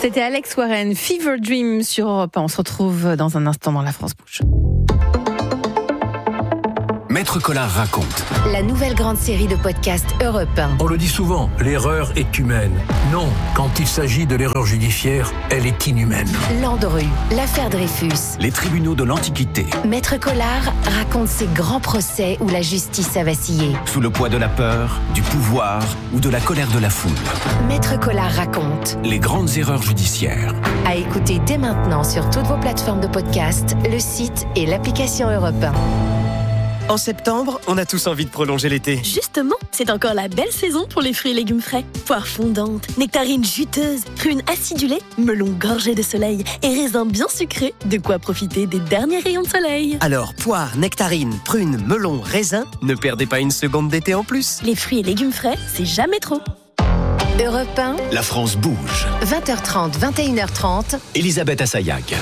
C'était Alex Warren, Fever Dream sur Europe 1. On se retrouve dans un instant dans La France Bouge. Maître Collard raconte. La nouvelle grande série de podcasts Europe 1. On le dit souvent, l'erreur est humaine. Non, quand il s'agit de l'erreur judiciaire, elle est inhumaine. Landru, l'affaire Dreyfus. Les tribunaux de l'Antiquité. Maître Collard raconte ces grands procès où la justice a vacillé. Sous le poids de la peur, du pouvoir ou de la colère de la foule. Maître Collard raconte. Les grandes erreurs judiciaires. À écouter dès maintenant sur toutes vos plateformes de podcast, le site et l'application Europe 1. En septembre, on a tous envie de prolonger l'été. Justement, c'est encore la belle saison pour les fruits et légumes frais. Poires fondantes, nectarines juteuses, prunes acidulées, melons gorgés de soleil et raisins bien sucrés. De quoi profiter des derniers rayons de soleil. Alors, poires, nectarines, prunes, melons, raisins, ne perdez pas une seconde d'été en plus. Les fruits et légumes frais, c'est jamais trop. Europe 1, La France bouge. 20h30, 21h30. Elisabeth Assayag.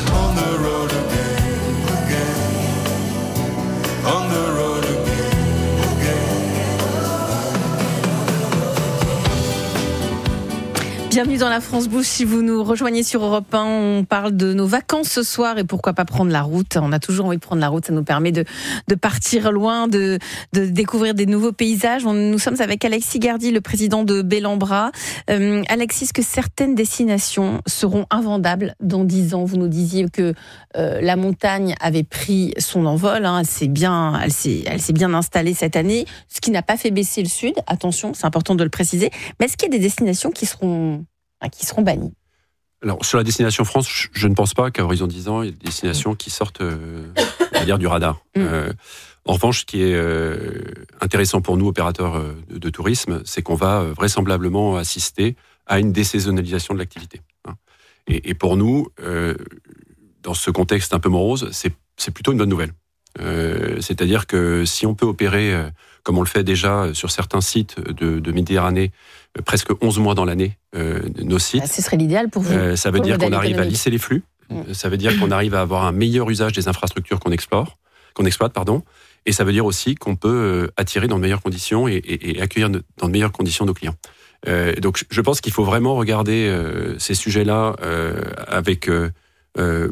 Bienvenue dans La France Bouge. Si vous nous rejoignez sur Europe 1, on parle de nos vacances ce soir et pourquoi pas prendre la route. On a toujours envie de prendre la route, ça nous permet de partir loin, de découvrir des nouveaux paysages. Nous sommes avec Alexis Gardy, le président de Bellambra. Alexis, est-ce que certaines destinations seront invendables dans 10 ans ? Vous nous disiez que la montagne avait pris son envol, hein, elle s'est bien installée cette année, ce qui n'a pas fait baisser le sud. Attention, c'est important de le préciser. Mais est-ce qu'il y a des destinations qui seront bannis? Alors, sur la destination France, je ne pense pas qu'à horizon 10 ans, il y ait des destinations qui sortent on va dire, du radar. En revanche, ce qui est intéressant pour nous, opérateurs de tourisme, c'est qu'on va vraisemblablement assister à une désaisonnalisation de l'activité. Et pour nous, dans ce contexte un peu morose, c'est plutôt une bonne nouvelle. C'est-à-dire que si on peut opérer, comme on le fait déjà sur certains sites de Méditerranée, presque 11 mois dans l'année, nos sites. Ce serait l'idéal pour vous. Ça veut dire qu'on arrive à lisser les flux. Ça veut dire qu'on arrive à avoir un meilleur usage des infrastructures qu'on exploite, et ça veut dire aussi qu'on peut attirer dans de meilleures conditions et accueillir dans de meilleures conditions nos clients. Donc je pense qu'il faut vraiment regarder ces sujets-là avec un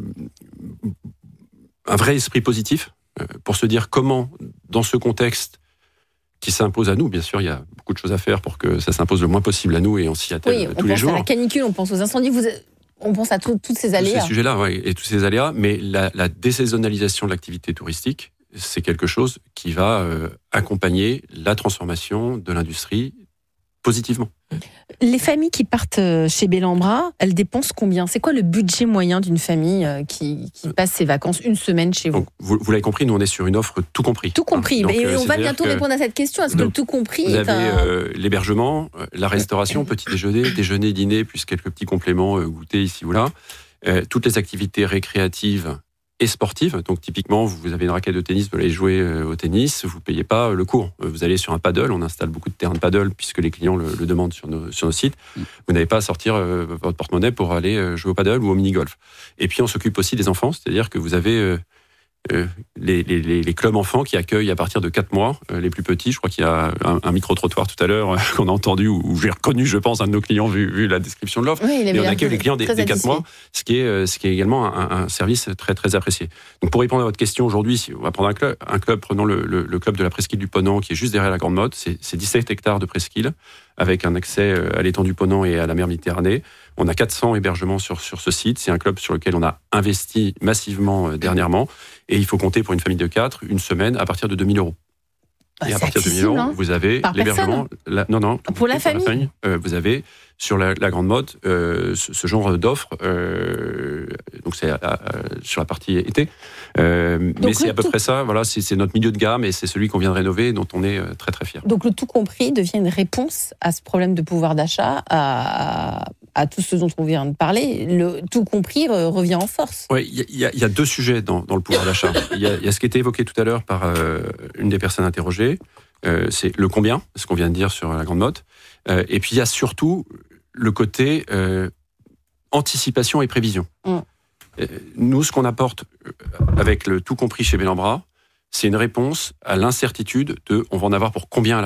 vrai esprit positif pour se dire comment, dans ce contexte qui s'impose à nous, bien sûr, il y a beaucoup de choses à faire pour que ça s'impose le moins possible à nous et on s'y attelle tous les jours. On pense à la canicule, on pense aux incendies, on pense à toutes ces aléas. Tous ces sujets-là, oui, et tous ces aléas, mais la désaisonnalisation de l'activité touristique, c'est quelque chose qui va accompagner la transformation de l'industrie positivement. Les familles qui partent chez Bellambra, elles dépensent combien ? C'est quoi le budget moyen d'une famille qui passe ses vacances une semaine chez vous ? Donc, vous l'avez compris, nous on est sur une offre tout compris. Tout compris, donc, mais on va bientôt répondre à cette question. Est-ce que le tout compris vous avez l'hébergement, la restauration, petit déjeuner, dîner, plus quelques petits compléments, goûter ici ou là. Toutes les activités récréatives et sportives. Donc typiquement, vous avez une raquette de tennis, vous allez jouer au tennis, vous ne payez pas le cours. Vous allez sur un paddle, on installe beaucoup de terrains de paddle puisque les clients le demandent sur nos sites. Vous n'avez pas à sortir votre porte-monnaie pour aller jouer au paddle ou au mini-golf. Et puis on s'occupe aussi des enfants, c'est-à-dire que vous avez les clubs enfants qui accueillent à partir de 4 mois les plus petits. Je crois qu'il y a un micro-trottoir tout à l'heure qu'on a entendu, ou j'ai reconnu, je pense, un de nos clients vu la description de l'offre. Oui, et on accueille les clients des 4 mois, ce qui est également un service très, très apprécié. Donc pour répondre à votre question aujourd'hui, si on va prendre un club, prenons le club de la presqu'île du Ponant qui est juste derrière la Grande Motte, c'est 17 hectares de presqu'île avec un accès à l'étang du Ponant et à la mer Méditerranée. On a 400 hébergements sur ce site. C'est un club sur lequel on a investi massivement dernièrement. Et il faut compter pour une famille de 4, une semaine à partir de 2 000 €. Et à partir de 2 000 €, vous avez l'hébergement. Non, pour la famille. Vous avez sur la Grande Motte ce genre d'offre. Donc c'est sur la partie été. Mais c'est à peu près ça. Voilà, c'est notre milieu de gamme et c'est celui qu'on vient de rénover et dont on est très très fiers. Donc le tout compris devient une réponse à ce problème de pouvoir d'achat, à tout ce dont on vient de parler. Le tout compris revient en force. Oui, il y a 2 sujets dans le pouvoir d'achat. Il y a ce qui était évoqué tout à l'heure par une des personnes interrogées. C'est le combien, ce qu'on vient de dire sur la Grande Motte. Et puis il y a surtout le côté anticipation et prévision. Nous, ce qu'on apporte avec le tout compris chez Bellambra, c'est une réponse à l'incertitude de on va en avoir pour combien à la fin.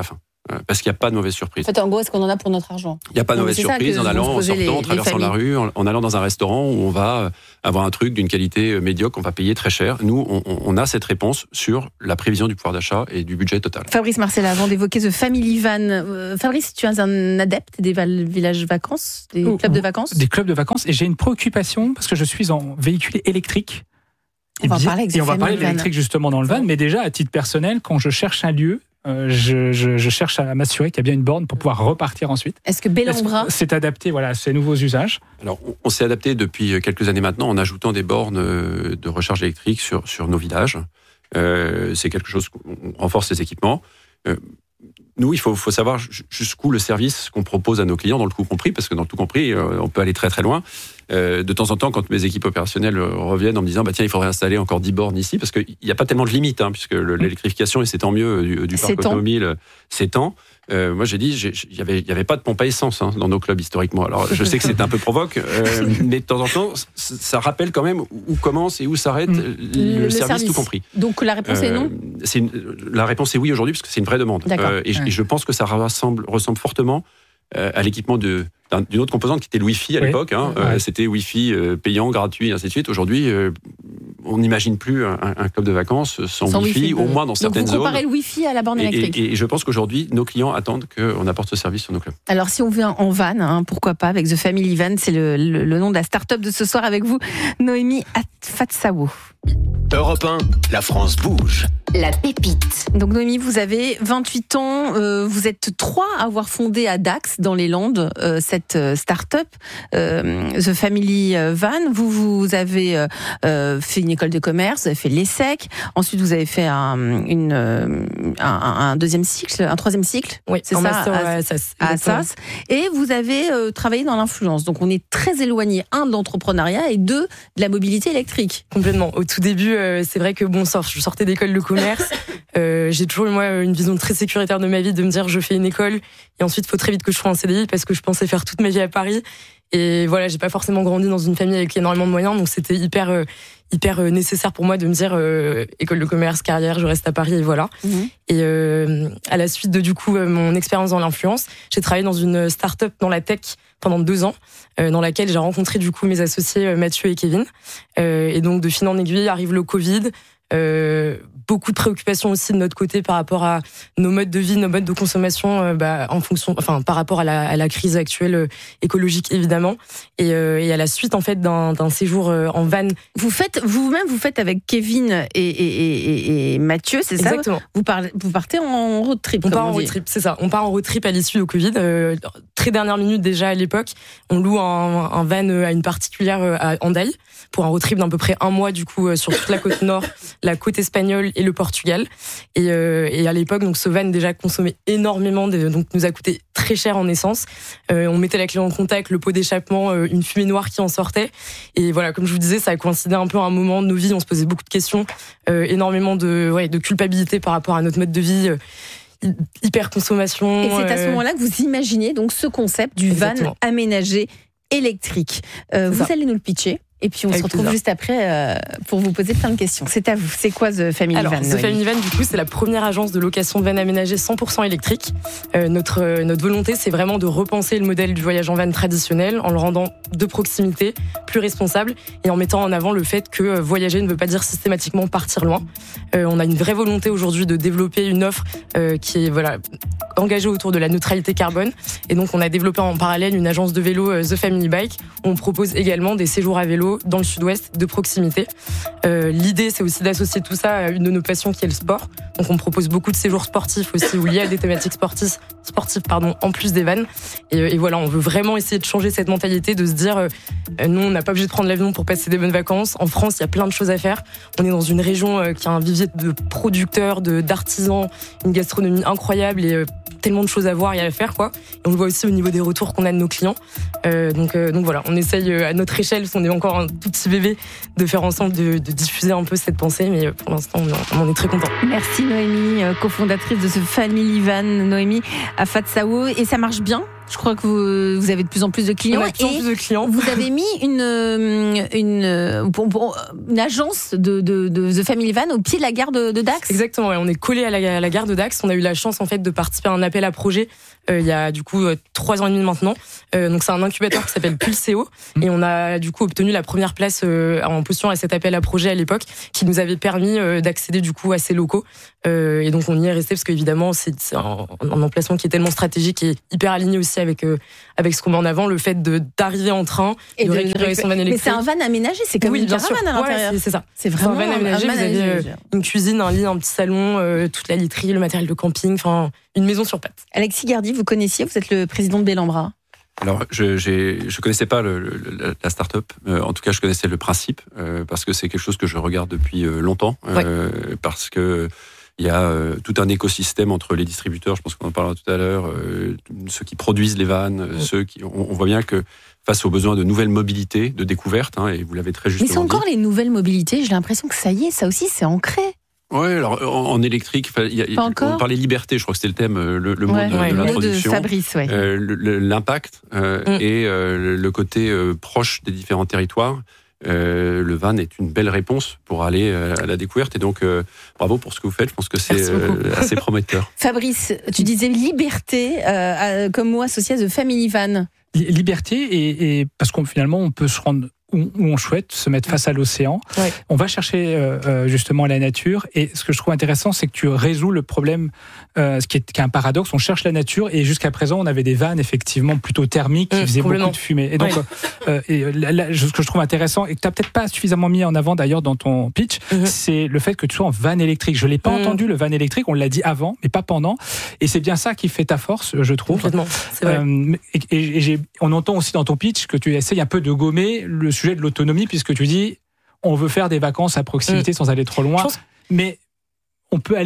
parce qu'il n'y a pas de mauvaise surprise. En fait, en gros, est-ce qu'on en a pour notre argent ? Il n'y a pas de mauvaise surprise en allant, en sortant, en traversant la rue, en allant dans un restaurant où on va avoir un truc d'une qualité médiocre, on va payer très cher. Nous, on a cette réponse sur la prévision du pouvoir d'achat et du budget total. Fabrice Marcella, avant d'évoquer The Family Van, Fabrice, tu es un adepte des villages vacances, des clubs de vacances ? Des clubs de vacances, et j'ai une préoccupation parce que je suis en véhicule électrique. On va parler de l'électrique justement dans le van, mais déjà à titre personnel, quand je cherche un lieu, je cherche à m'assurer qu'il y a bien une borne pour pouvoir repartir ensuite. Est-ce que Bellambra s'est adapté à ces nouveaux usages ? Alors, on s'est adapté depuis quelques années maintenant en ajoutant des bornes de recharge électrique sur nos villages. C'est quelque chose qu'on renforce les équipements. Nous, il faut savoir jusqu'où le service qu'on propose à nos clients, dans le tout compris, parce que dans le tout compris, on peut aller très très loin. De temps en temps, quand mes équipes opérationnelles reviennent en me disant tiens, il faudrait installer encore 10 bornes ici, parce qu'il n'y a pas tellement de limites, puisque l'électrification, et c'est tant mieux, du parc automobile s'étend. Moi, j'ai dit, il y avait pas de pompe à essence dans nos clubs historiquement. Alors, je sais que c'est un peu provoque, mais de temps en temps, ça rappelle quand même où commence et où s'arrête le service tout compris. Donc la réponse est non. La réponse est oui aujourd'hui, parce que c'est une vraie demande. Et je pense que ça ressemble fortement à l'équipement d'une autre composante qui était le Wi-Fi à l'époque. C'était Wi-Fi payant, gratuit, ainsi de suite. Aujourd'hui, on n'imagine plus un club de vacances sans Wi-Fi, au moins dans certaines zones. Donc vous comparez le Wi-Fi à la borne électrique. Et je pense qu'aujourd'hui, nos clients attendent qu'on apporte ce service sur nos clubs. Alors si on vient en van, pourquoi pas, avec The Family Van, c'est le nom de la start-up de ce soir avec vous, Noémie Afatsawo. Europe 1, la France bouge. La pépite. Donc Noémie, vous avez 28 ans, vous êtes 3 à avoir fondé à Dax, dans les Landes, cette start-up, The Family Van. Vous avez fait une école de commerce, vous avez fait l'ESSEC, ensuite vous avez fait un deuxième cycle, un troisième cycle, oui, c'est ça, à Assas, et vous avez travaillé dans l'influence. Donc on est très éloigné, de l'entrepreneuriat et de la mobilité électrique. Complètement. Au tout début, c'est vrai que je sortais d'école de commerce. J'ai toujours eu une vision très sécuritaire de ma vie, de me dire je fais une école et ensuite il faut très vite que je trouve un CDI, parce que je pensais faire toute ma vie à Paris. Et voilà, j'ai pas forcément grandi dans une famille avec énormément de moyens, donc c'était hyper nécessaire pour moi de me dire école de commerce, carrière, je reste à Paris et voilà. Et à la suite de mon expérience dans l'influence, j'ai travaillé dans une start-up dans la tech pendant 2 ans, dans laquelle j'ai rencontré mes associés Mathieu et Kevin. Et donc de fil en aiguille arrive le Covid. Beaucoup de préoccupations aussi de notre côté par rapport à nos modes de vie, nos modes de consommation, par rapport à la crise actuelle écologique évidemment. Et à la suite en fait d'un séjour en van. Vous faites avec Kevin et Mathieu, c'est ça ? Exactement. Vous partez en road trip. On part en road trip, c'est ça. On part en road trip à l'issue du Covid. Très dernière minute déjà à l'époque, on loue un van à une particulière à Hendaye pour un road trip d'à peu près 1 mois sur toute la côte nord, la côte espagnole et le Portugal. Et à l'époque, donc ce van déjà consommait énormément, donc nous a coûté très cher en essence. On mettait la clé en contact, le pot d'échappement, une fumée noire qui en sortait. Et voilà, comme je vous disais, ça a coïncidé un peu à un moment de nos vies. On se posait beaucoup de questions, énormément de culpabilité par rapport à notre mode de vie. Hyper consommation. Et c'est à ce moment-là que vous imaginez donc ce concept du van aménagé électrique. Vous allez nous le pitcher. Et puis on se retrouve juste après pour vous poser plein de questions. C'est à vous. C'est quoi The Family Van ? The Family Van, c'est la première agence de location de van aménagé 100% électrique. Notre volonté, c'est vraiment de repenser le modèle du voyage en van traditionnel en le rendant de proximité, plus responsable, et en mettant en avant le fait que voyager ne veut pas dire systématiquement partir loin. On a une vraie volonté aujourd'hui de développer une offre qui est engagée autour de la neutralité carbone. Et donc on a développé en parallèle une agence de vélo, The Family Bike, où on propose également des séjours à vélo dans le sud-ouest de proximité. L'idée, c'est aussi d'associer tout ça à une de nos passions qui est le sport. Donc on propose beaucoup de séjours sportifs aussi, ou liés à des thématiques sportives, en plus des vannes. Et voilà, on veut vraiment essayer de changer cette mentalité, de se dire nous, on n'a pas obligé de prendre l'avion pour passer des bonnes vacances. En France, il y a plein de choses à faire. On est dans une région qui a un vivier de producteurs, d'artisans, une gastronomie incroyable et tellement de choses à voir et à faire, quoi. Et on le voit aussi au niveau des retours qu'on a de nos clients. Donc voilà, on essaye à notre échelle, parce qu'on est encore un tout petit bébé, de faire en sorte de diffuser un peu cette pensée, mais pour l'instant, on en est très contents. Merci Noémie, cofondatrice de ce Family Van, Noémie Afatsawo. Et ça marche bien, Je crois que vous avez de plus en plus de clients. On a de plus en plus de clients. Vous avez mis une agence de The Family Van au pied de la gare de Dax. Exactement, ouais, on est collé à la gare de Dax. On a eu la chance en fait de participer à un appel à projet il y a du coup 3 ans et demi maintenant. Donc c'est un incubateur qui s'appelle Pulseo et on a du coup obtenu la première place en postulant à cet appel à projet à l'époque qui nous avait permis d'accéder du coup à ces locaux. Et donc on y est resté parce qu'évidemment c'est un emplacement qui est tellement stratégique et hyper aligné aussi avec ce qu'on met en avant, le fait d'arriver en train et de récupérer son van électrique. Mais c'est un van aménagé, c'est comme une caravane à l'intérieur. Ouais, c'est ça. C'est vraiment un van aménagé. Vous avez une cuisine, un lit, un petit salon, toute la literie, le matériel de camping, enfin une maison sur pattes. Alexis Gardy, vous connaissiez, vous êtes le président de Bellambra. Alors, je connaissais pas la start-up. En tout cas, je connaissais le principe parce que c'est quelque chose que je regarde depuis longtemps. Parce que il y a tout un écosystème entre les distributeurs. Je pense qu'on en parlera tout à l'heure. Ceux qui produisent les vannes, on voit bien que face aux besoins de nouvelles mobilités, de découvertes, et vous l'avez très justement dit. Mais c'est encore les nouvelles mobilités. J'ai l'impression que ça y est, ça aussi, c'est ancré. Oui, alors en électrique, on parlait liberté, je crois que c'était le thème, le mot de l'introduction. De Fabrice, l'impact et le côté proche des différents territoires. Le van est une belle réponse pour aller à la découverte et donc bravo pour ce que vous faites, je pense que c'est assez prometteur. Fabrice, tu disais liberté comme mot associé à The Family Van. Liberté et parce qu'on finalement on peut se rendre où on souhaite se mettre face à l'océan. Ouais. On va chercher justement la nature et ce que je trouve intéressant, c'est que tu résous le problème, ce qui est un paradoxe. On cherche la nature et jusqu'à présent, on avait des vannes effectivement plutôt thermiques qui faisaient beaucoup de fumée. Et donc, ce que je trouve intéressant et que tu n'as peut-être pas suffisamment mis en avant d'ailleurs dans ton pitch, c'est le fait que tu sois en van électrique. Je ne l'ai pas entendu, le van électrique, on l'a dit avant, mais pas pendant. Et c'est bien ça qui fait ta force, je trouve. Complètement, c'est vrai. On entend aussi dans ton pitch que tu essayes un peu de gommer le sujet de l'autonomie, puisque tu dis on veut faire des vacances à proximité sans aller trop loin, mais on peut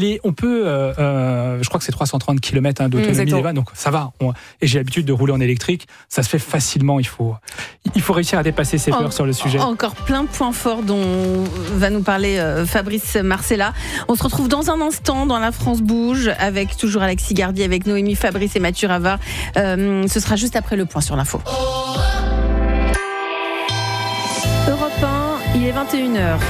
je crois que c'est 330 km d'autonomie des vannes, donc ça va. Et j'ai l'habitude de rouler en électrique, ça se fait facilement. Il faut réussir à dépasser ses peurs sur le sujet. Encore plein de points forts dont va nous parler Fabrice Marcella. On se retrouve dans un instant dans La France Bouge avec toujours Alexis Gardy, avec Noémie, Fabrice et Mathieu Ravard. Ce sera juste après le point sur l'info. Europe 1, il est 21h.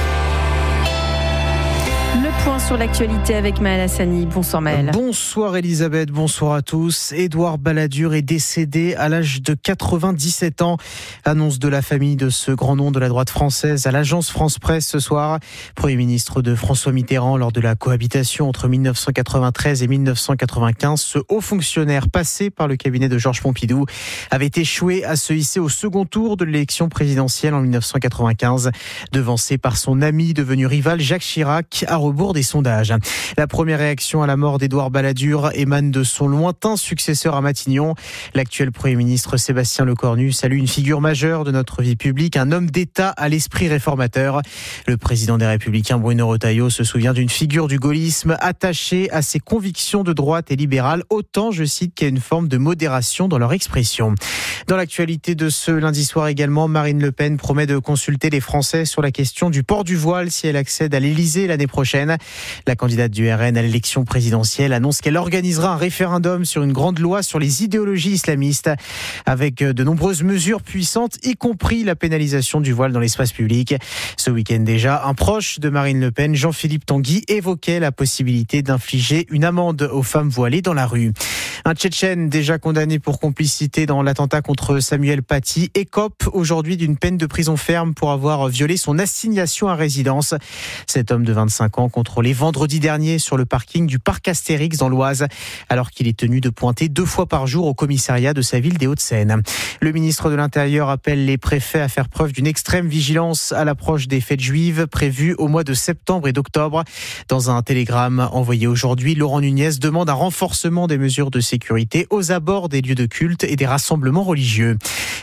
Le point sur l'actualité avec Maël Hassani. Bonsoir Maël. Bonsoir Elisabeth, bonsoir à tous. Édouard Balladur est décédé à l'âge de 97 ans. Annonce de la famille de ce grand nom de la droite française à l'agence France Presse ce soir. Premier ministre de François Mitterrand lors de la cohabitation entre 1993 et 1995. Ce haut fonctionnaire passé par le cabinet de Georges Pompidou avait échoué à se hisser au second tour de l'élection présidentielle en 1995, devancé par son ami devenu rival Jacques Chirac à rebours des sondages. La première réaction à la mort d'Édouard Balladur émane de son lointain successeur à Matignon. L'actuel Premier ministre Sébastien Lecornu salue une figure majeure de notre vie publique, un homme d'État à l'esprit réformateur. Le président des Républicains Bruno Retailleau se souvient d'une figure du gaullisme attachée à ses convictions de droite et libérales, autant, je cite, qu'il y a une forme de modération dans leur expression. Dans l'actualité de ce lundi soir également, Marine Le Pen promet de consulter les Français sur la question du port du voile si elle accède à l'Élysée l'année prochaine. La candidate du RN à l'élection présidentielle annonce qu'elle organisera un référendum sur une grande loi sur les idéologies islamistes, avec de nombreuses mesures puissantes, y compris la pénalisation du voile dans l'espace public. Ce week-end déjà, un proche de Marine Le Pen, Jean-Philippe Tanguy, évoquait la possibilité d'infliger une amende aux femmes voilées dans la rue. Un Tchétchène déjà condamné pour complicité dans l'attentat contre Samuel Paty écope aujourd'hui d'une peine de prison ferme pour avoir violé son assignation à résidence. Cet homme de 25 ans contrôlé vendredi dernier sur le parking du parc Astérix dans l'Oise, alors qu'il est tenu de pointer 2 fois par jour au commissariat de sa ville des Hauts-de-Seine. Le ministre de l'Intérieur appelle les préfets à faire preuve d'une extrême vigilance à l'approche des fêtes juives prévues au mois de septembre et d'octobre. Dans un télégramme envoyé aujourd'hui, Laurent Nunez demande un renforcement des mesures de sécurité aux abords des lieux de culte et des rassemblements religieux.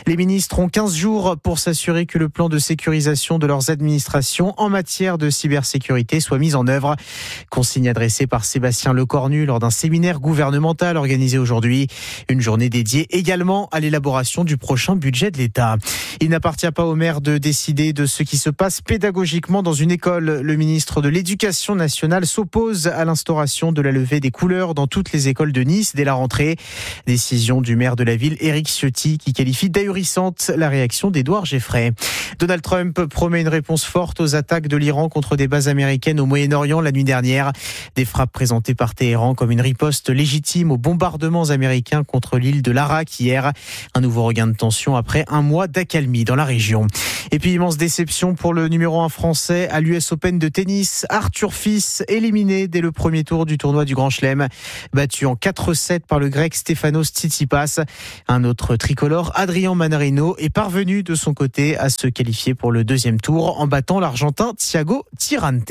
Les ministres ont 15 jours pour s'assurer que le plan de sécurisation de leurs administrations en matière de cybersécurité soit mis en œuvre. Consigne adressée par Sébastien Lecornu lors d'un séminaire gouvernemental organisé aujourd'hui. Une journée dédiée également à l'élaboration du prochain budget de l'État. Il n'appartient pas au maire de décider de ce qui se passe pédagogiquement dans une école. Le ministre de l'Éducation nationale s'oppose à l'instauration de la levée des couleurs dans toutes les écoles de Nice dès la rentrée. Décision du maire de la ville, Éric Ciotti, qui qualifie d'ahurissante la réaction d'Édouard Geffray. Donald Trump promet une réponse forte aux attaques de l'Iran contre des bases américaines au Moyen-Orient la nuit dernière. Des frappes présentées par Téhéran comme une riposte légitime aux bombardements américains contre l'île de Larak hier. Un nouveau regain de tension après un mois d'accalmie dans la région. Et puis immense déception pour le numéro 1 français à l'US Open de tennis. Arthur Fils éliminé dès le premier tour du tournoi du Grand Chelem. Battu en 4-7 par le grec Stefanos Tsitsipas. Un autre tricolore, Adrian Manarino, est parvenu de son côté à se qualifier pour le deuxième tour en battant l'Argentin Thiago Tirante.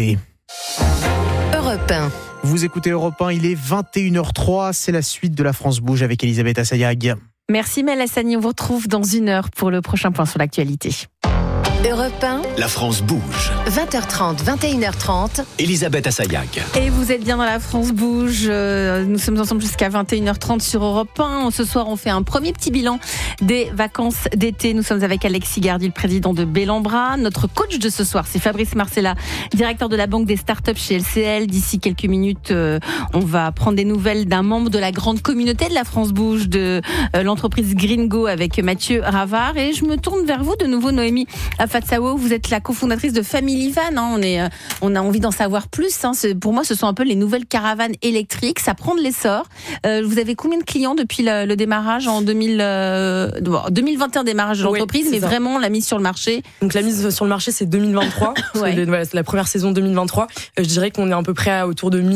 Europe 1. Vous écoutez Europe 1, il est 21h03, c'est la suite de la France Bouge avec Elisabeth Assayag. Merci Mel Hassani, on vous retrouve dans une heure pour le prochain point sur l'actualité. Europe 1, La France bouge. 20h30, 21h30. Elisabeth Assayag. Et vous êtes bien dans la France bouge. Nous sommes ensemble jusqu'à 21h30 sur Europe 1. Ce soir, on fait un premier petit bilan des vacances d'été. Nous sommes avec Alexis Gardy, le président de Bellambra. Notre coach de ce soir, c'est Fabrice Marcella, directeur de la Banque des startups chez LCL. D'ici quelques minutes, on va prendre des nouvelles d'un membre de la grande communauté de la France bouge, de l'entreprise Gringo avec Mathieu Ravard. Et je me tourne vers vous de nouveau, Noémie Fatsawo. Vous êtes la cofondatrice de Family Van. On a envie d'en savoir plus. Pour moi, ce sont un peu les nouvelles caravanes électriques. Ça prend de l'essor. Vous avez combien de clients depuis le démarrage en 2021 démarrage de l'entreprise, mais vraiment la mise sur le marché? Donc la mise sur le marché, c'est 2023. Ouais. C'est la première saison 2023. Je dirais qu'on est à peu près autour de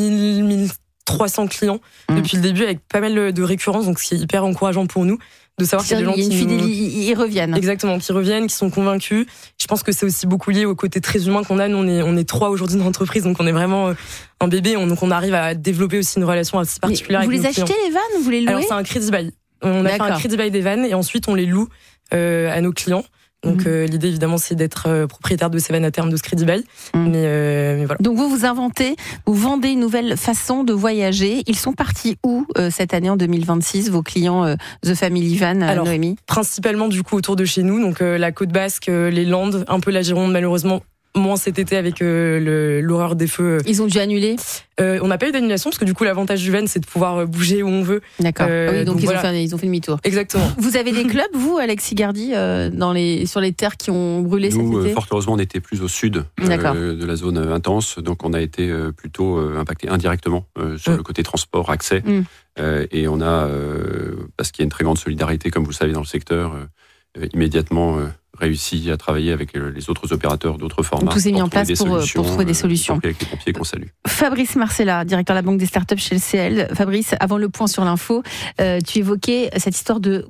1300 clients depuis le début, avec pas mal de récurrence, donc c'est hyper encourageant pour nous de savoir qu'il y a des gens ils reviennent. Exactement, qui reviennent, qui sont convaincus. Je pense que c'est aussi beaucoup lié au côté très humain qu'on a. Nous, on est 3 aujourd'hui dans l'entreprise, donc on est vraiment un bébé. Donc on arrive à développer aussi une relation assez particulière. Vous avec les nos clients. achetez les vannes? Vous les louez? Alors c'est un crédit bail. On a fait un crédit bail des vannes et ensuite on les loue à nos clients. Donc l'idée évidemment c'est d'être propriétaire de ces vannes à terme de ce crédit bail. Mais voilà. Donc vous inventez, vous vendez une nouvelle façon de voyager. Ils sont partis où cette année en 2026, vos clients The Family Van? Alors, Noémie? Principalement du coup autour de chez nous, donc la Côte Basque, les Landes, un peu la Gironde malheureusement. Moins cet été avec l'horreur des feux. Ils ont dû annuler? On n'a pas eu d'annulation parce que du coup l'avantage du van c'est de pouvoir bouger où on veut. D'accord. Oui, donc ils ont fait demi-tour. Exactement. Vous avez des clubs, vous, Alexis Gardy, sur les terres qui ont brûlé cet été? Fort heureusement, on était plus au sud de la zone intense, donc on a été plutôt impacté indirectement sur le côté transport, accès. Et on a, parce qu'il y a une très grande solidarité, comme vous le savez, dans le secteur, immédiatement réussi à travailler avec les autres opérateurs d'autres formats. Tout s'est mis en place pour trouver des solutions. Avec les pompiers qu'on salue. Fabrice Marcella, directeur de la Banque des startups chez LCL. Fabrice, avant le point sur l'info, tu évoquais cette histoire de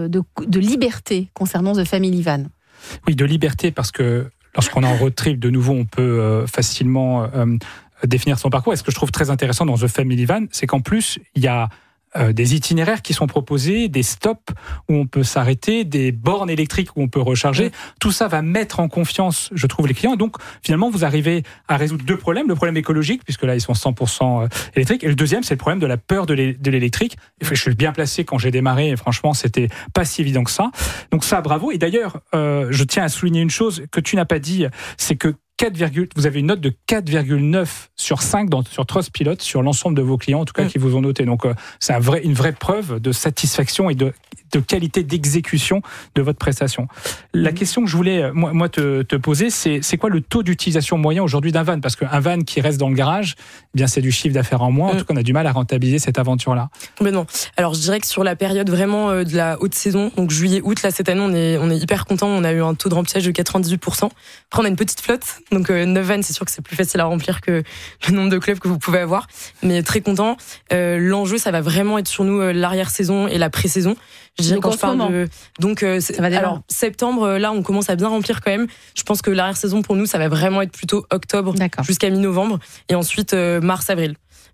liberté concernant The Family Van. Oui, de liberté, parce que lorsqu'on est en road trip, de nouveau, on peut facilement définir son parcours. Et ce que je trouve très intéressant dans The Family Van, c'est qu'en plus, il y a des itinéraires qui sont proposés, des stops où on peut s'arrêter, des bornes électriques où on peut recharger. Tout ça va mettre en confiance, je trouve, les clients. Et donc, finalement, vous arrivez à résoudre 2 problèmes. Le problème écologique, puisque là, ils sont 100% électriques. Et le deuxième, c'est le problème de la peur de l'électrique. Je suis bien placé quand j'ai démarré et franchement, c'était pas si évident que ça. Donc ça, bravo. Et d'ailleurs, je tiens à souligner une chose que tu n'as pas dit, c'est que vous avez une note de 4,9 sur 5 sur Trustpilot sur l'ensemble de vos clients, en tout cas, qui vous ont noté. Donc, c'est une vraie preuve de satisfaction et de qualité d'exécution de votre prestation. La question que je voulais, moi te poser, c'est quoi le taux d'utilisation moyen aujourd'hui d'un van? Parce qu'un van qui reste dans le garage, eh bien, c'est du chiffre d'affaires en moins. En tout cas, on a du mal à rentabiliser cette aventure-là. Mais non. Alors, je dirais que sur la période vraiment de la haute saison, donc juillet-août, là, cette année, on est hyper content. On a eu un taux de remplissage de 98%. Après, on a une petite flotte. Donc 9 vannes, c'est sûr que c'est plus facile à remplir que le nombre de clubs que vous pouvez avoir. Mais très content. L'enjeu, ça va vraiment être sur nous l'arrière-saison et la pré-saison. Je dirais quand je parle de... Donc, alors, septembre, là, on commence à bien remplir quand même. Je pense que l'arrière-saison, pour nous, ça va vraiment être plutôt octobre jusqu'à mi-novembre. Et ensuite, mars-avril.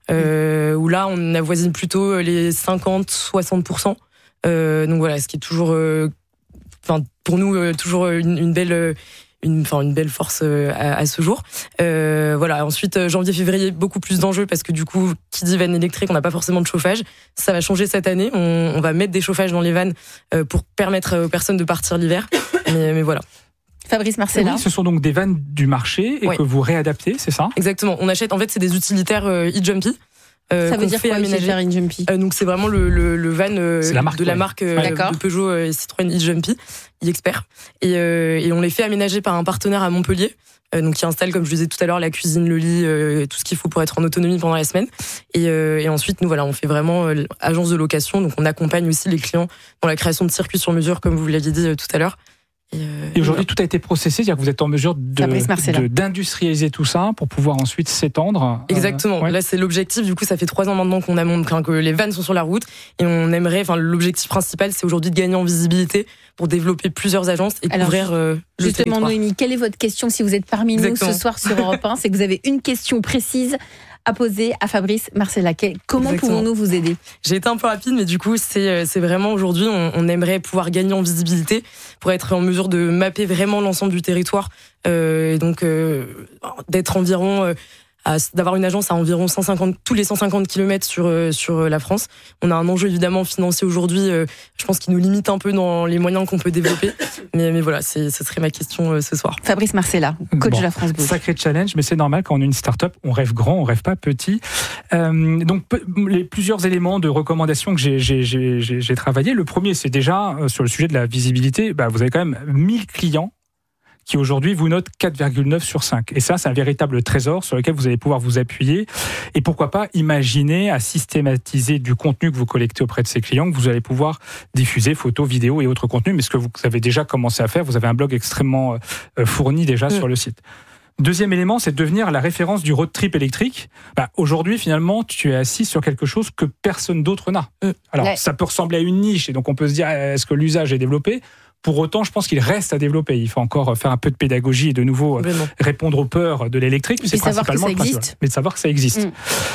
Où là, on avoisine plutôt les 50-60%. Donc voilà, ce qui est toujours... pour nous toujours une belle force à ce jour. Voilà. Ensuite, janvier-février, beaucoup plus d'enjeux parce que du coup, qui dit van électrique, on n'a pas forcément de chauffage. Ça va changer cette année. On va mettre des chauffages dans les vannes pour permettre aux personnes de partir l'hiver. Mais voilà. Fabrice Marcella. Oui, ce sont donc des vannes du marché et que vous réadaptez, c'est ça ? Exactement. On achète, en fait, c'est des utilitaires e-Jumpy. Ça veut dire quoi, utilitaire e-Jumpy ? Donc c'est vraiment le van de la marque de Peugeot et Citroën e-Jumpy, e-Expert. Et on les fait aménager par un partenaire à Montpellier. Donc qui installe, comme je disais tout à l'heure, la cuisine, le lit, tout ce qu'il faut pour être en autonomie pendant la semaine. Et ensuite, nous, on fait vraiment agence de location. Donc on accompagne aussi les clients dans la création de circuits sur mesure, comme vous l'aviez dit tout à l'heure. Et aujourd'hui, tout a été processé, c'est-à-dire que vous êtes en mesure d'industrialiser tout ça pour pouvoir ensuite s'étendre. Exactement. Là, c'est l'objectif. Du coup, ça fait 3 ans maintenant que les vannes sont sur la route, et on aimerait. L'objectif principal, c'est aujourd'hui de gagner en visibilité pour développer plusieurs agences et couvrir le justement, territoire. Noémie, quelle est votre question si vous êtes parmi nous ce soir sur Europe 1 ? C'est que vous avez une question précise à poser à Fabrice Marcella. Comment pouvons-nous vous aider ? J'ai été un peu rapide, mais du coup, c'est vraiment aujourd'hui, on aimerait pouvoir gagner en visibilité pour être en mesure de mapper vraiment l'ensemble du territoire, et donc d'être environ d'avoir une agence à environ tous les 150 km sur la France. On a un enjeu évidemment financier aujourd'hui, je pense qu'il nous limite un peu dans les moyens qu'on peut développer. Mais voilà, ce serait ma question ce soir. Fabrice Marcella, coach de la France Bleu. Sacré challenge, mais c'est normal quand on est une start-up, on rêve grand, on rêve pas petit. Donc les plusieurs éléments de recommandation que j'ai travaillé. Le premier, c'est déjà sur le sujet de la visibilité. Vous avez quand même 1000 clients qui aujourd'hui vous note 4,9 sur 5. Et ça, c'est un véritable trésor sur lequel vous allez pouvoir vous appuyer. Et pourquoi pas imaginer à systématiser du contenu que vous collectez auprès de ces clients, que vous allez pouvoir diffuser, photos, vidéos et autres contenus, mais ce que vous avez déjà commencé à faire, vous avez un blog extrêmement fourni déjà sur le site. Deuxième élément, c'est de devenir la référence du road trip électrique. Aujourd'hui, finalement, tu es assis sur quelque chose que personne d'autre n'a. Alors, ça peut ressembler à une niche, et donc on peut se dire, est-ce que l'usage est développé ? Pour autant, je pense qu'il reste à développer. Il faut encore faire un peu de pédagogie et de nouveau répondre aux peurs de l'électrique. C'est principalement le principal. Mais de savoir que ça existe.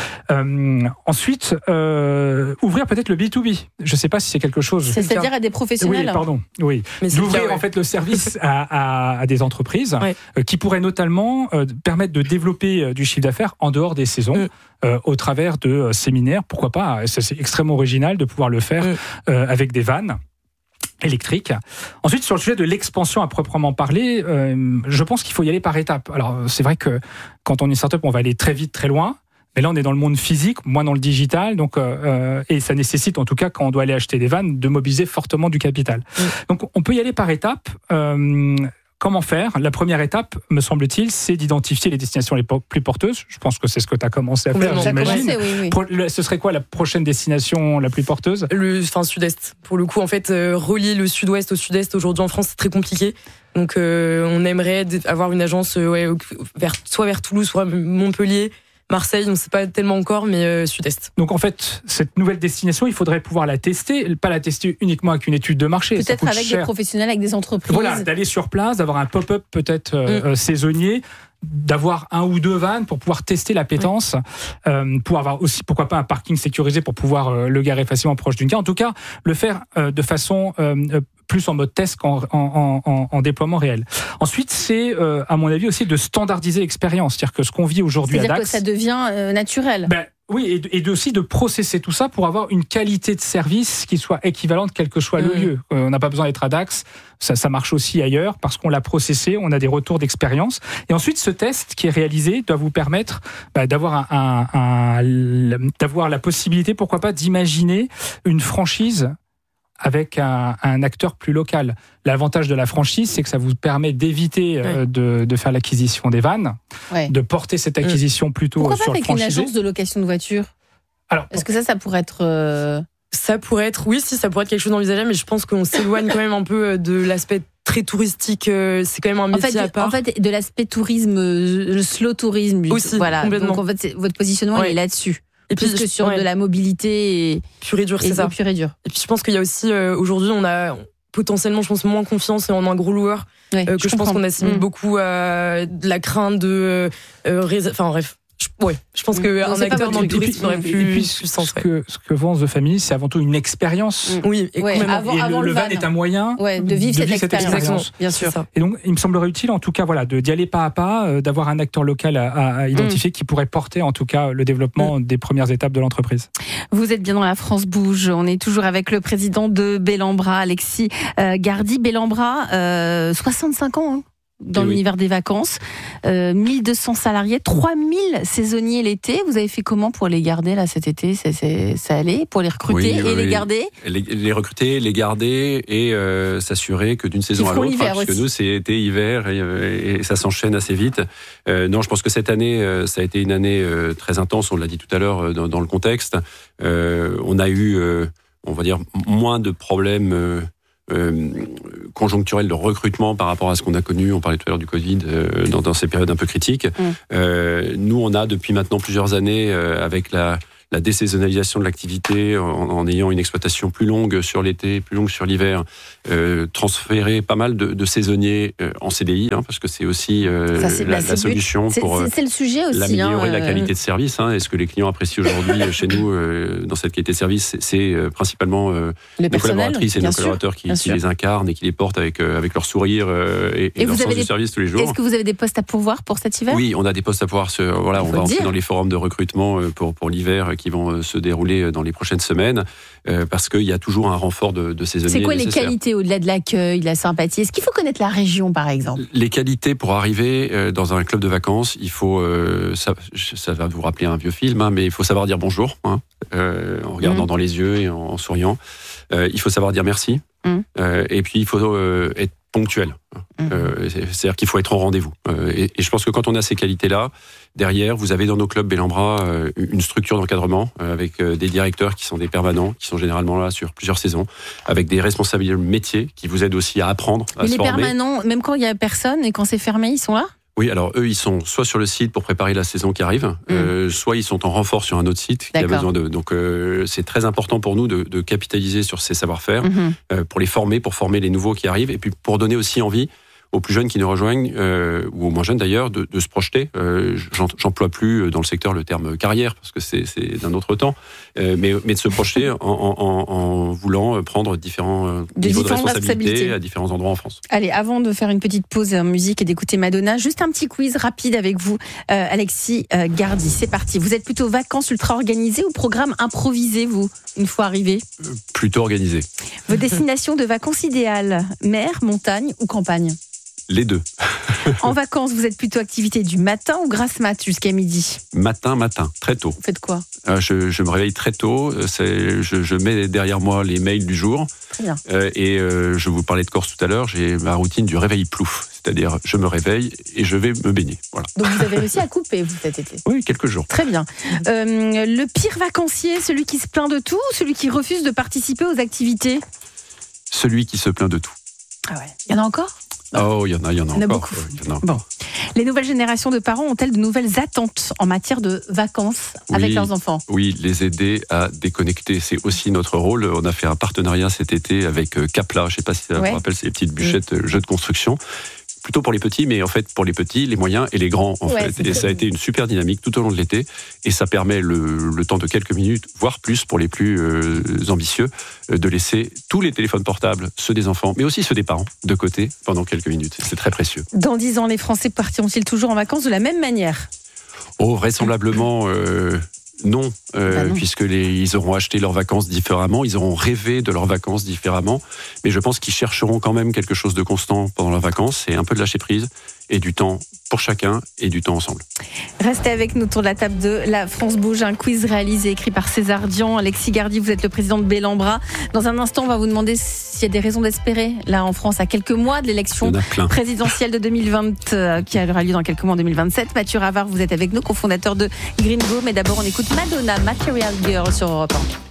Ensuite, ouvrir peut-être le B2B. Je ne sais pas si c'est quelque chose... C'est-à-dire à des professionnels. Oui, pardon. Oui. D'ouvrir en fait le service à des entreprises qui pourraient notamment permettre de développer du chiffre d'affaires en dehors des saisons. Au travers de séminaires. Pourquoi pas ? C'est extrêmement original de pouvoir le faire avec des vannes électrique. Ensuite, sur le sujet de l'expansion à proprement parler, je pense qu'il faut y aller par étapes. Alors, c'est vrai que quand on est start-up, on va aller très vite, très loin. Mais là, on est dans le monde physique, moins dans le digital. Donc, et ça nécessite, en tout cas, quand on doit aller acheter des vannes, de mobiliser fortement du capital. Donc, on peut y aller par étapes. Comment faire ? La première étape, me semble-t-il, c'est d'identifier les destinations les plus porteuses. Je pense que c'est ce que tu as commencé à faire, j'imagine. Ce serait quoi la prochaine destination la plus porteuse ? Sud-est. Pour le coup, en fait, relier le sud-ouest au sud-est aujourd'hui en France, c'est très compliqué. Donc, on aimerait avoir une agence soit vers Toulouse, soit Montpellier, Marseille, on ne sait pas tellement encore, mais sud-est. Donc en fait, cette nouvelle destination, il faudrait pouvoir la tester, pas la tester uniquement avec une étude de marché. Peut-être avec des professionnels, avec des entreprises. Voilà, d'aller sur place, d'avoir un pop-up peut-être saisonnier, d'avoir 1 ou 2 vannes pour pouvoir tester l'appétence, pour avoir aussi, pourquoi pas, un parking sécurisé pour pouvoir le garer facilement proche d'une gare. En tout cas, le faire de façon plus en mode test qu'en déploiement réel. Ensuite, c'est, à mon avis, aussi de standardiser l'expérience. C'est-à-dire que ce qu'on vit aujourd'hui à Dax... C'est-à-dire que ça devient naturel. Oui, et aussi de processer tout ça pour avoir une qualité de service qui soit équivalente quel que soit le lieu. On n'a pas besoin d'être à Dax, ça marche aussi ailleurs parce qu'on l'a processé, on a des retours d'expérience. Et ensuite, ce test qui est réalisé doit vous permettre d'avoir d'avoir la possibilité, pourquoi pas, d'imaginer une franchise avec un acteur plus local. L'avantage de la franchise, c'est que ça vous permet d'éviter de faire l'acquisition des vannes, de porter cette acquisition plutôt sur le franchisé. Pourquoi pas avec une agence de location de voitures ? Alors, est-ce que ça pourrait être... Ça pourrait être, ça pourrait être quelque chose d'envisageable, mais je pense qu'on s'éloigne quand même un peu de l'aspect très touristique. C'est quand même un métier à part. En fait, de l'aspect tourisme, le slow tourisme. Aussi, voilà. complètement. Donc en fait, votre positionnement il est là-dessus. Et plus que sur de la mobilité et pur et dur, c'est ça. Pur et dur. Et puis je pense qu'il y a aussi aujourd'hui, on a potentiellement, je pense, moins confiance en un gros loueur que je pense qu'on assimile beaucoup à de la crainte de. Enfin bref, Ouais, je pense qu'un acteur dans le tourisme aurait plus sens. Ce que vend The Family, c'est avant tout une expérience. Oui, et le van est un moyen de vivre cette expérience. Bien sûr. Et donc, il me semblerait utile, en tout cas, d'y aller pas à pas, d'avoir un acteur local à identifier qui pourrait porter, en tout cas, le développement des premières étapes de l'entreprise. Vous êtes bien dans la France Bouge. On est toujours avec le président de Bellambra, Alexis Gardy. Bellambra, 65 ans, hein. Dans l'univers des vacances, 1200 salariés, 3000 saisonniers l'été. Vous avez fait comment pour les garder là cet été? Ça allait pour les recruter les garder? Les recruter, les garder et s'assurer que d'une saison à l'autre, puisque nous c'est été, hiver et ça s'enchaîne assez vite. Non, je pense que cette année, ça a été une année très intense, on l'a dit tout à l'heure dans le contexte. On a eu, on va dire, moins de problèmes conjoncturel de recrutement par rapport à ce qu'on a connu. On parlait tout à l'heure du Covid dans ces périodes un peu critiques. Nous, on a depuis maintenant plusieurs années, avec la désaisonnalisation de l'activité, en ayant une exploitation plus longue sur l'été, plus longue sur l'hiver, transférer pas mal de saisonniers en CDI, parce que c'est aussi la solution pour c'est le sujet aussi, améliorer la qualité de service. Et ce que les clients apprécient aujourd'hui chez nous dans cette qualité de service, c'est principalement nos collaboratrices et nos collaborateurs qui les incarnent et qui les portent avec leur sourire et leur sens du service tous les jours. Est-ce que vous avez des postes à pourvoir pour cet hiver? Oui, on a des postes à pourvoir. On va entrer dans les forums de recrutement pour l'hiver qui vont se dérouler dans les prochaines semaines, parce qu'il y a toujours un renfort de saisonniers. C'est quoi les qualités au-delà de l'accueil, de la sympathie? Est-ce qu'il faut connaître la région, par exemple? Les qualités pour arriver dans un club de vacances, il faut, ça va vous rappeler un vieux film, mais il faut savoir dire bonjour, en regardant dans les yeux et en souriant. Il faut savoir dire merci, et puis il faut être ponctuel. C'est-à-dire qu'il faut être au rendez-vous. Et je pense que quand on a ces qualités-là, derrière, vous avez dans nos clubs Bellambra une structure d'encadrement avec des directeurs qui sont des permanents, qui sont généralement là sur plusieurs saisons, avec des responsables métiers qui vous aident aussi à apprendre, à se former. Mais les permanents, même quand il n'y a personne et quand c'est fermé, ils sont là? Oui, alors eux, ils sont soit sur le site pour préparer la saison qui arrive, soit ils sont en renfort sur un autre site qui a besoin d'eux. Donc c'est très important pour nous de capitaliser sur ces savoir-faire, pour les former, pour former les nouveaux qui arrivent, et puis pour donner aussi envie aux plus jeunes qui nous rejoignent, ou aux moins jeunes d'ailleurs, de se projeter. J'emploie plus dans le secteur le terme carrière, parce que c'est d'un autre temps, mais de se projeter en voulant prendre différents niveaux de responsabilité à différents endroits en France. Allez, avant de faire une petite pause en musique et d'écouter Madonna, juste un petit quiz rapide avec vous, Alexis Gardy. C'est parti. Vous êtes plutôt vacances ultra organisées ou programme improvisé, vous, une fois arrivé? Plutôt organisé. Vos destinations de vacances idéales, mer, montagne ou campagne? Les deux. En vacances, vous êtes plutôt activité du matin ou grasse mat jusqu'à midi? Matin, très tôt. Vous faites quoi? Je me réveille très tôt. Je mets derrière moi les mails du jour. Très bien. Et je vous parlais de Corse tout à l'heure. J'ai ma routine du réveil plouf. C'est-à-dire, je me réveille et je vais me baigner. Voilà. Donc vous avez réussi à couper, vous, cet été? Oui, quelques jours. Très bien. Le pire vacancier, celui qui se plaint de tout ou celui qui refuse de participer aux activités? Celui qui se plaint de tout. Ah ouais. Il y en a encore? Oh, il y en a encore. Beaucoup. Bon. Les nouvelles générations de parents ont-elles de nouvelles attentes en matière de vacances avec leurs enfants? Oui, les aider à déconnecter. C'est aussi notre rôle. On a fait un partenariat cet été avec Capla. Je ne sais pas si ça vous rappelle, c'est les petites bûchettes jeux de construction. Plutôt pour les petits, mais en fait pour les petits, les moyens et les grands en fait. Et ça a été une super dynamique tout au long de l'été, et ça permet le temps de quelques minutes, voire plus pour les plus ambitieux, de laisser tous les téléphones portables, ceux des enfants, mais aussi ceux des parents, de côté pendant quelques minutes. C'est très précieux. Dans 10 ans, les Français partiront-ils toujours en vacances de la même manière? Oh, vraisemblablement. Non, puisqu'ils auront acheté leurs vacances différemment, ils auront rêvé de leurs vacances différemment, mais je pense qu'ils chercheront quand même quelque chose de constant pendant leurs vacances, c'est un peu de lâcher prise et du temps pour chacun et du temps ensemble. Restez avec nous autour de la table de la France Bouge, un quiz réalisé, écrit par César Dian. Alexis Gardy, vous êtes le président de Bellambra. Dans un instant, on va vous demander s'il y a des raisons d'espérer, là en France, à quelques mois de l'élection présidentielle de 2020, qui aura lieu dans quelques mois en 2027. Mathieu Ravard, vous êtes avec nous, cofondateur de Green Go, mais d'abord on écoute Madonna, Material Girl sur Europe 1.